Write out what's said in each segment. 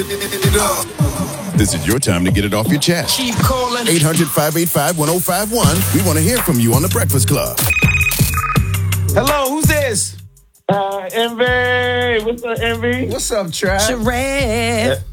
This is your time to get it off your chest. Keep calling. 800-585-1051. We want to hear from you on The Breakfast Club. Hello, who's this? Envy. What's up, Envy? What's up, Trav? Sheree.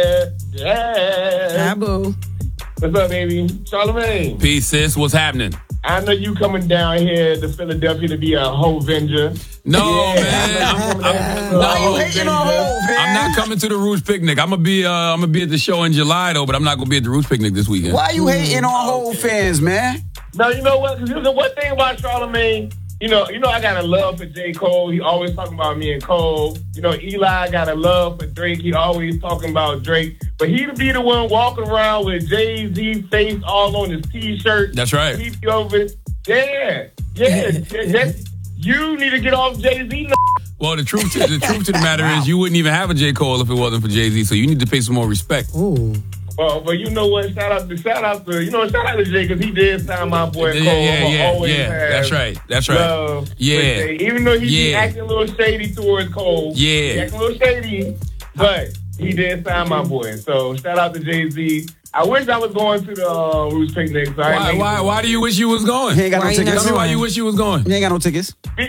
Yeah. Hi, boo. What's up, baby? Charlamagne. Peace, sis. What's happening? I know you coming down here to Philadelphia to be a Hovenger. No, Yeah, man. Why you hating on Hov, man? I'm not coming to the Roots picnic. I'm gonna be at the show in July though, but I'm not gonna be at the Roots picnic this weekend. Why you hating on Hov fans, man? No, you know what? Because the one thing about Charlamagne, you know, I got a love for J. Cole. He always talking about me and Cole. You know, Eli got a love for Drake. He always talking about Drake. But he'd be the one walking around with Jay-Z face all on his T-shirt. That's right. He'd be over. Yeah. You need to get off Jay-Z. Well, the truth to the matter is, you wouldn't even have a J. Cole if it wasn't for Jay-Z. So you need to pay some more respect. Ooh. Well, but you know what? Shout out to Jay because he did sign my boy Cole. Yeah. That's right. Love with Jay. Even though he be acting a little shady towards Cole. Yeah. He acting a little shady, but he did sign my boy. So shout out to Jay-Z. I wish I was going to the Roots picnic. So Why do you wish you was going? He ain't got no tickets. Tell me why you wish you was going. He ain't got no tickets.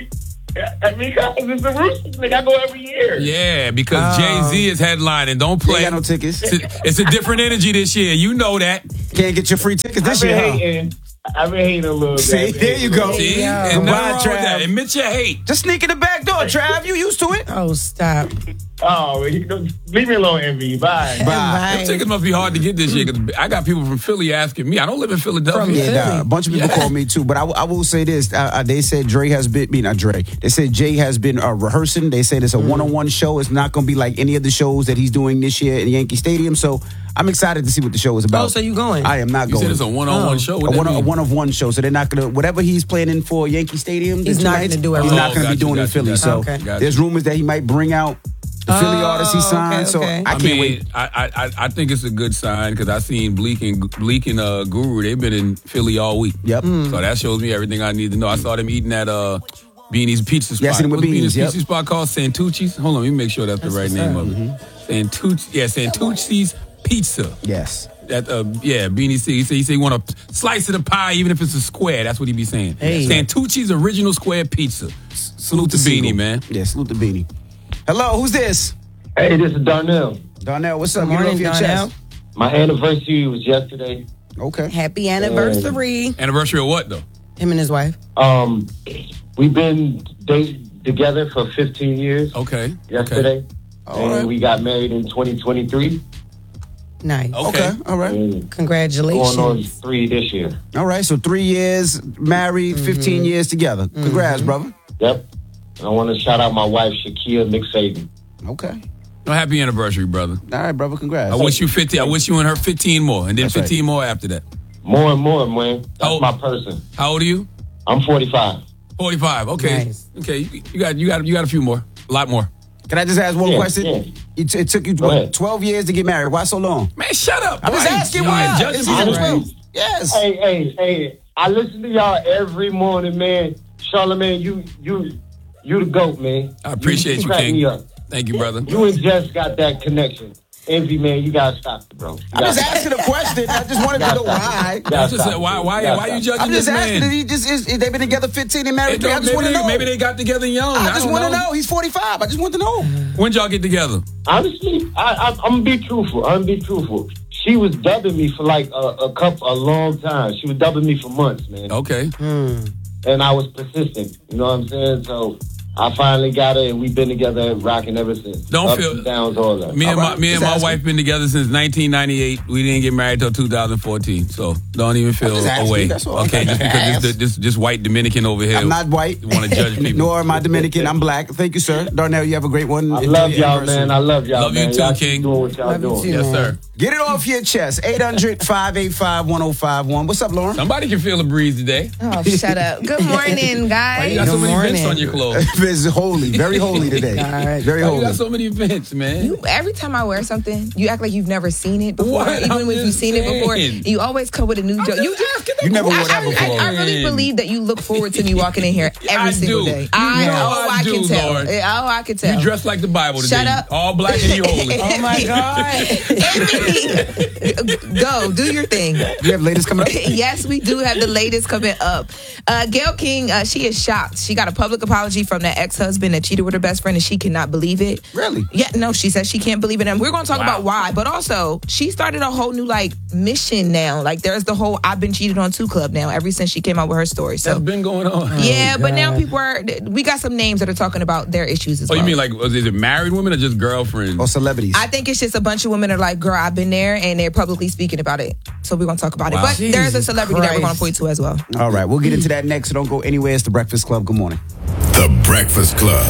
Because it's the Roots picnic. I go every year. Yeah, because Jay-Z is headlining. Don't play. He ain't got no tickets. It's a different energy this year. You know that. Can't get your free tickets this year, huh? I've been hating a little bit. See, there you go. See? Yeah. And Goodbye, nothing wrong with that. Trav. Admit your hate. Just sneak in the back door, Trav. You used to it. Oh, stop. Oh, leave me alone, Envy. Bye. Them tickets must be hard to get this year because I got people from Philly asking me. I don't live in Philadelphia. Yeah, a bunch of people call me too. But I will say this: they said Dre has been, not Dre. They said Jay has been rehearsing. They said it's a one-on-one show. It's not going to be like any of the shows that he's doing this year in Yankee Stadium. So I'm excited to see what the show is about. Oh, so you going? I am not You going. said it's a one-on-one show. What A that mean? one-of-one show. So they're not going to whatever he's planning for Yankee Stadium. He's not gonna do it. He's not going to Oh, be doing it in Philly. So there's rumors that he might bring out the Philly artists he signed. So I can't wait. I think it's a good sign because I seen Bleak and Guru. They've been in Philly all week. Yep. So that shows me everything I need to know. I saw them eating at Beanie's Pizza Spot. Yeah, I seen them with What's Beanie's, Beanie's Pizza Spot called? Santucci's? Hold on, let me make sure that's the right name of it. Santucci's Pizza. Yes. Beanie C. He said he want a slice of the pie, even if it's a square. That's what he be saying. Hey. Santucci's original square pizza. Salute to Beanie, man. Yeah, salute to Beanie. Hello, who's this? Hey, this is Darnell. Darnell, what's up? Good morning, Get it off your Darnell. chest. My anniversary was yesterday. Okay. Happy anniversary. Anniversary of what, though? Him and his wife. We've been together for 15 years. Okay. Yesterday. All And right. we got married in 2023. Nice. Okay. All right. And Congratulations. going on 3 this year. All right. So 3 years married, 15 years together. Congrats, brother. Yep. And I want to shout out my wife, Shakia McFadden. Okay. No, happy anniversary, brother. All right, brother. Congrats. I wish you 50. I wish you and her 15 more, and then That's right. 15 more after that. More and more, man. That's Oh. my person. How old are you? I'm 45. 45. Okay. Nice. Okay. You got a few more. A lot more. Can I just ask one Yeah, question? yeah. It took you Go ahead. 12 years to get married. Why so long? Man, shut up. I'm just Why you- asking you why. ain't judging It's me. either Right. 12. Yes. Hey. I listen to y'all every morning, man. Charlamagne, you the GOAT, man. I appreciate you, crack King. me up. Thank you, brother. You and Jess got that connection. Envy, man, you gotta stop it, bro. I'm just asking a question. I just wanted to know why. I just said, why you judging I'm this just asking. man? He just is. They've been together 15 and married 3. I just want to know. Maybe they got together young. I just don't want to know. He's 45. I just want to know. When y'all get together? Honestly, I'm gonna be truthful. She was dubbing me for like a long time. She was dubbing me for months, man. Okay. And I was persistent. You know what I'm saying? So I finally got her, and we've been together rocking ever since. Don't Ups feel- and downs, all that. Me and All right, my just asking. wife been together since 1998. We didn't get married till 2014. So don't even feel just asking, away. that's all. Okay, just because this white Dominican over here. I'm not white. Want to judge people? Nor am I Dominican. I'm black. Thank you, sir. Darnell, you have a great one. I Enjoy love your y'all, anniversary. man. I love y'all, Love you man. too, Y'all keep King. doing what y'all Love you doing. too. Yes, man. sir. Get it off your chest. 800-585-1051. What's up, Lauren? Somebody can feel a breeze today. Oh, shut up. Good morning, Why guys. you got so Good many morning. vents on your clothes? It's holy. Very holy today. Very Why you holy. got so many vents, man? Every time I wear something, you act like you've never seen it before. What? Even I'm if you've just seen it before, saying. you always come with a new joke. You never wore that before. I really believe that you look forward to me walking in here every single do. day. You know I do, can tell. Lord. I can tell. You dress like the Bible today. Shut up. All black and you holy. Oh, my God. Go, do your thing. You have latest coming up? Yes, we do have the latest coming up. Gayle King, she is shocked. She got a public apology from that ex-husband that cheated with her best friend, and she cannot believe it. Really? Yeah, no, she says she can't believe it. And we're going to talk about why. But also, she started a whole new, mission now. There's the whole I've been cheated on too club now, ever since she came out with her story. So That's been going on. yeah, but now we got some names that are talking about their issues as well. Oh, you mean is it married women or just girlfriends? Or celebrities? I think it's just a bunch of women that are like, girl, I've been there, and they're publicly speaking about it. So we're going to talk about it. But there's a celebrity that we're going to point to as well. All right, we'll get into that next, so don't go anywhere. It's The Breakfast Club. Good morning. The Breakfast Club.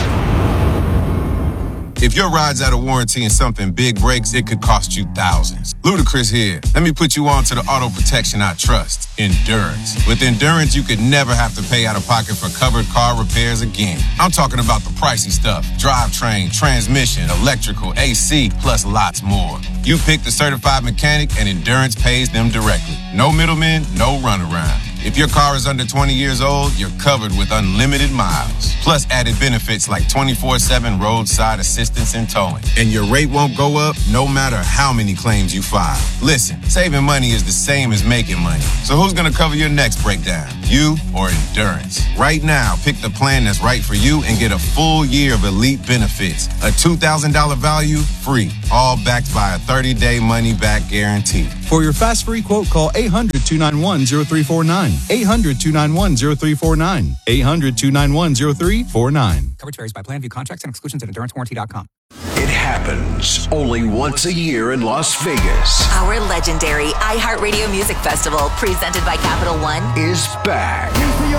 If your ride's out of warranty and something big breaks, it could cost you thousands. Ludacris here. Let me put you on to the auto protection I trust, Endurance. With Endurance, you could never have to pay out of pocket for covered car repairs again. I'm talking about the pricey stuff: drivetrain, transmission, electrical, AC, plus lots more. You pick the certified mechanic and Endurance pays them directly. No middlemen, no runaround. If your car is under 20 years old, you're covered with unlimited miles. Plus added benefits like 24/7 roadside assistance and towing. And your rate won't go up no matter how many claims you file. Listen, saving money is the same as making money. So who's gonna cover your next breakdown? You or Endurance? Right now, pick the plan that's right for you and get a full year of elite benefits. A $2,000 value, free. All backed by a 30-day money-back guarantee. For your fast free quote, call 800-291-0349. 800-291-0349. 800-291-0349. Coverage varies by plan. View contracts and exclusions at EnduranceWarranty.com. It happens only once a year in Las Vegas. Our legendary iHeartRadio Music Festival, presented by Capital One, Is back.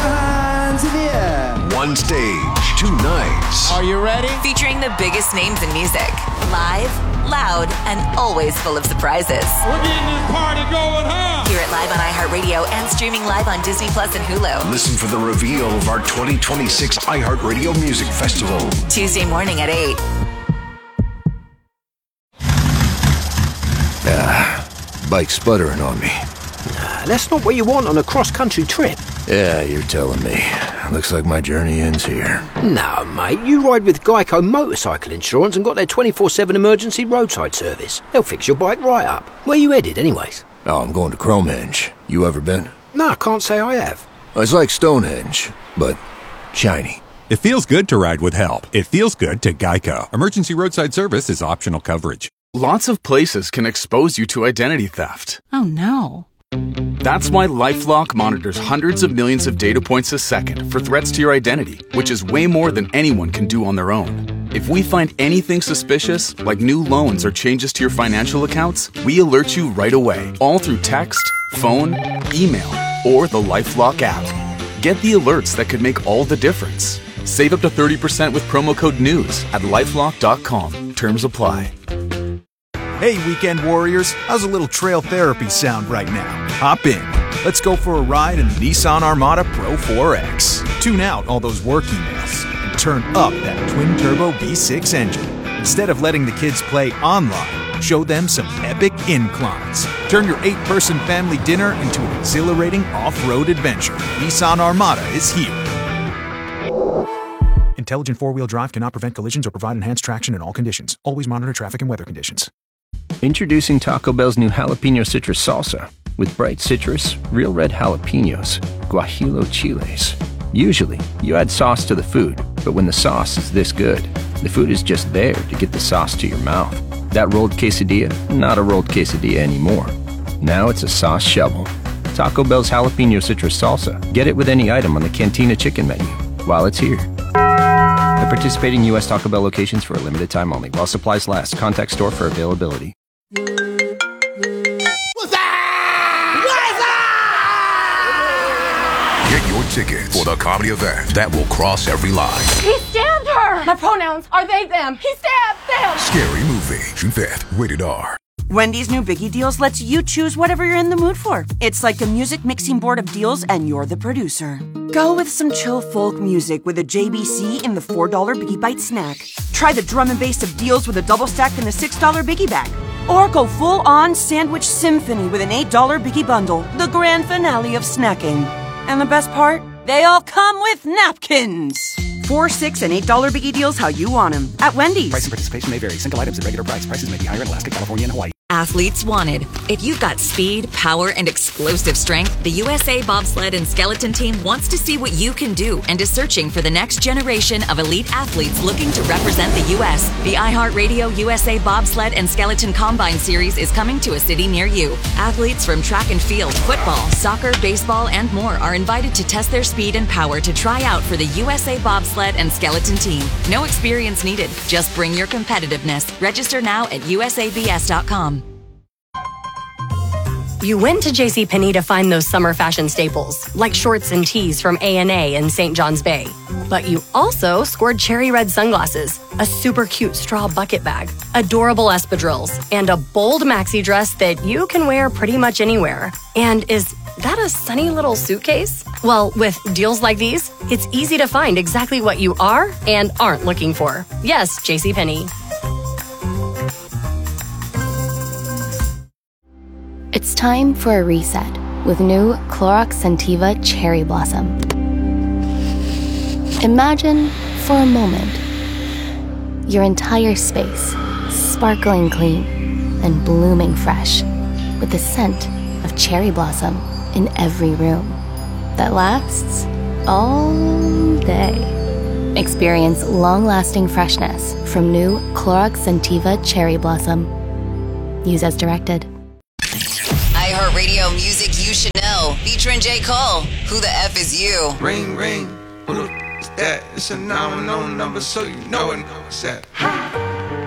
One stage, 2 nights. Are you ready? featuring the biggest names in music. Live, loud, and always full of surprises. We're getting this party going, huh? Hear it live on iHeartRadio and streaming live on Disney Plus and Hulu. Listen for the reveal of our 2026 iHeartRadio Music Festival. Tuesday morning at 8. Bike sputtering on me. That's not what you want on a cross-country trip. Yeah, you're telling me. Looks like my journey ends here. No, mate, you ride with Geico Motorcycle Insurance and got their 24/7 emergency roadside service. They'll fix your bike right up. Where you headed, anyways? Oh, I'm going to Cromehenge. You ever been? No, I can't say I have. It's like Stonehenge, but shiny. It feels good to ride with help. It feels good to Geico. Emergency roadside service is optional coverage. Lots of places can expose you to identity theft. Oh, no. That's why LifeLock monitors hundreds of millions of data points a second for threats to your identity, which is way more than anyone can do on their own. If we find anything suspicious, like new loans or changes to your financial accounts, we alert you right away, all through text, phone, email, or the LifeLock app. Get the alerts that could make all the difference. Save up to 30% with promo code NEWS at LifeLock.com. Terms apply. Hey, weekend warriors, how's a little trail therapy sound right now? Hop in. Let's go for a ride in the Nissan Armada Pro 4X. Tune out all those work emails and turn up that twin-turbo V6 engine. Instead of letting the kids play online, show them some epic inclines. Turn your 8-person family dinner into an exhilarating off-road adventure. Nissan Armada is here. Intelligent four-wheel drive cannot prevent collisions or provide enhanced traction in all conditions. Always monitor traffic and weather conditions. Introducing Taco Bell's new Jalapeno Citrus Salsa. With bright citrus, real red jalapenos, guajillo chiles. Usually, you add sauce to the food, but when the sauce is this good, the food is just there to get the sauce to your mouth. That rolled quesadilla, not a rolled quesadilla anymore. Now it's a sauce shovel. Taco Bell's Jalapeno Citrus Salsa. Get it with any item on the Cantina Chicken menu while it's here. At participating U.S. Taco Bell locations for a limited time only. While supplies last. Contact store for availability. Get your tickets for the comedy event that will cross every line. He stabbed her! My pronouns are they, them. He stabbed them! Scary Movie, June 5th, rated R. Wendy's new Biggie Deals lets you choose whatever you're in the mood for. It's like a music mixing board of deals, and you're the producer. Go with some chill folk music with a JBC in the $4 Biggie Bite snack. Try the drum and bass of deals with a double stack in the $6 Biggie bag. Or go full-on sandwich symphony with an $8 Biggie bundle, the grand finale of snacking. And the best part? They all come with napkins. $4, $6, and $8 Biggie Deals how you want them at Wendy's. Price and participation may vary. Single items at regular price. Prices may be higher in Alaska, California, and Hawaii. Athletes wanted. If you've got speed, power, and explosive strength, the USA Bobsled and Skeleton Team wants to see what you can do and is searching for the next generation of elite athletes looking to represent the U.S. The iHeartRadio USA Bobsled and Skeleton Combine Series is coming to a city near you. Athletes from track and field, football, soccer, baseball, and more are invited to test their speed and power to try out for the USA Bobsled and Skeleton Team. No experience needed. Just bring your competitiveness. Register now at usabs.com. You went to JCPenney to find those summer fashion staples, like shorts and tees from A&A in St. John's Bay. But you also scored cherry red sunglasses, a super cute straw bucket bag, adorable espadrilles, and a bold maxi dress that you can wear pretty much anywhere. And is that a sunny little suitcase? Well, with deals like these, it's easy to find exactly what you are and aren't looking for. Yes, JCPenney. It's time for a reset with new Clorox Scentiva Cherry Blossom. Imagine, for a moment, your entire space sparkling clean and blooming fresh with the scent of cherry blossom in every room that lasts all day. Experience long-lasting freshness from new Clorox Scentiva Cherry Blossom. Use as directed. iHeartRadio music you should know. Featuring J. Cole. Who the F is you? Ring, ring. Who the f is that? It's a 910 number, so you know it. What's that?